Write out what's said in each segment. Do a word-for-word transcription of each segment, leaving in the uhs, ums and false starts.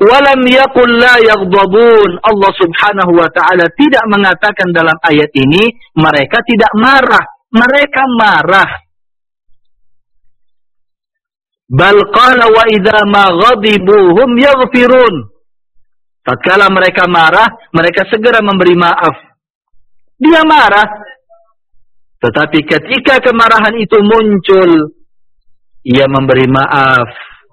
Walam yaqul la yaghdabun. Allah Subhanahu wa ta'ala tidak mengatakan dalam ayat ini mereka tidak marah. Mereka marah. Bal qala wa idza ma ghadibu hum yaghfirun. Tatkala mereka marah, mereka segera memberi maaf. Dia marah. Tetapi ketika kemarahan itu muncul, ia memberi maaf.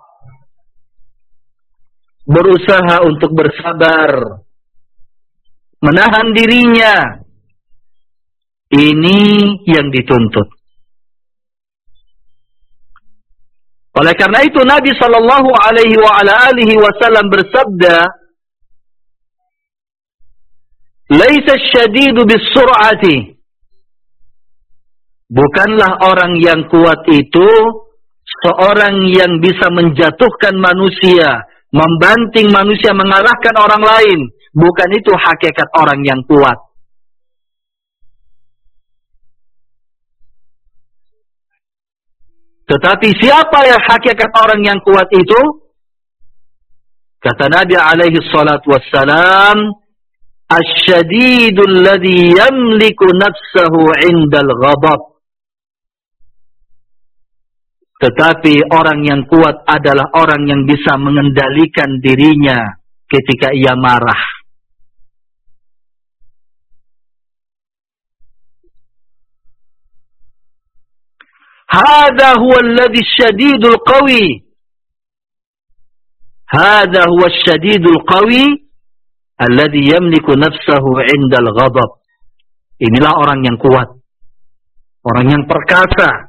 Berusaha untuk bersabar. Menahan dirinya. Ini yang dituntut. Oleh karena itu Nabi sallallahu alaihi wa ala alihi wasallam bersabda, "Laisa asy-syadidu bis-sur'ati." Bukanlah orang yang kuat itu seorang yang bisa menjatuhkan manusia, membanting manusia, mengalahkan orang lain. Bukan itu hakikat orang yang kuat. Tetapi siapa yang hakikat orang yang kuat itu? Kata Nabi alaihi salatu wassalam, "Asy-syadidul ladzi yamliku nafsahu 'indal ghadab." Tetapi orang yang kuat adalah orang yang bisa mengendalikan dirinya ketika ia marah. Hadza huwa alladhi syadidul qawi. Hadza huwa syadidul qawi alladhi yamliku nafsahu 'indal ghadab. Inilah orang yang kuat. Orang yang perkasa.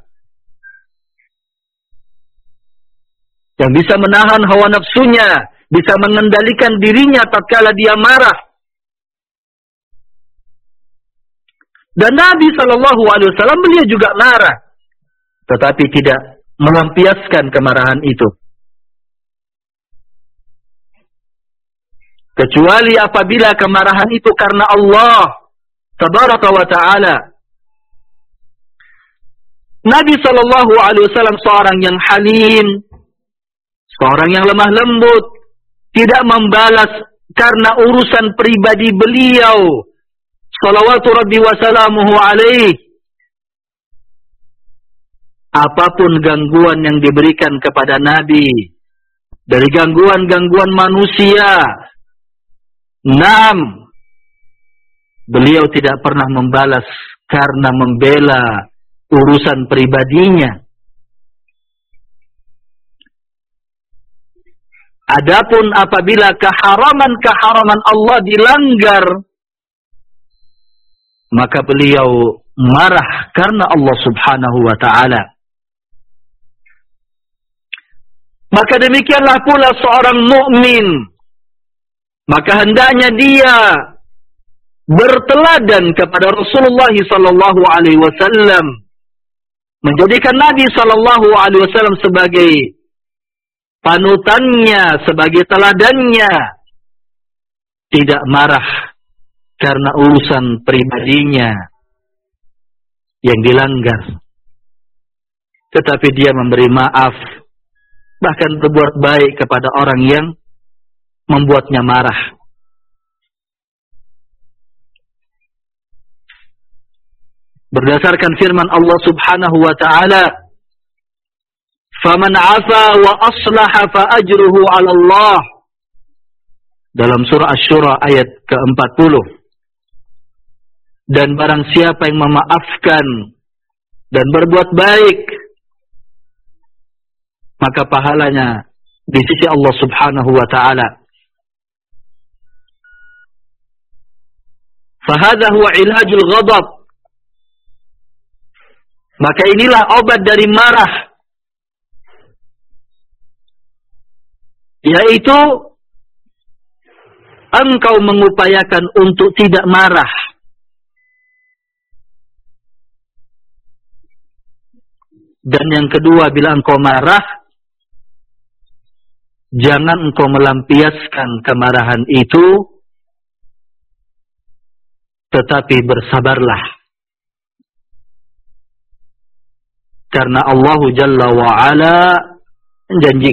Yang bisa menahan hawa nafsunya, bisa mengendalikan dirinya tatkala dia marah. Dan Nabi sallallahu alaihi wasallam beliau juga marah, tetapi tidak melampiaskan kemarahan itu. Kecuali apabila kemarahan itu karena Allah tabaraka wa ta'ala. Nabi sallallahu alaihi wasallam seorang yang halim, seorang yang lemah lembut, tidak membalas karena urusan pribadi beliau. Salawatu Rabbi wa salamuhu alaih. Apapun gangguan yang diberikan kepada Nabi, dari gangguan-gangguan manusia, naam, beliau tidak pernah membalas karena membela urusan pribadinya. Adapun apabila keharaman-keharaman Allah dilanggar, maka beliau marah karena Allah Subhanahu wa ta'ala. Maka demikianlah pula seorang mukmin. Maka hendaknya dia berteladan kepada Rasulullah sallallahu alaihi wasallam, menjadikan Nabi sallallahu alaihi wasallam sebagai panutannya, sebagai teladannya. Tidak marah karena urusan pribadinya yang dilanggar, tetapi dia memberi maaf, bahkan berbuat baik kepada orang yang membuatnya marah. Berdasarkan firman Allah Subhanahu wa ta'ala, "Faman 'afa wa aslaha fa ajruhu 'ala Allah." Dalam surah Asy-Syura ayat keempat puluh. Dan barang siapa yang memaafkan dan berbuat baik, maka pahalanya di sisi Allah Subhanahu wa ta'ala. Fahadha huwa ilajul ghadab. Maka inilah obat dari marah, yaitu engkau mengupayakan untuk tidak marah. Dan yang kedua, bila engkau marah, jangan engkau melampiaskan kemarahan itu, tetapi bersabarlah. Karena Allah Jalla wa'ala menjanjikan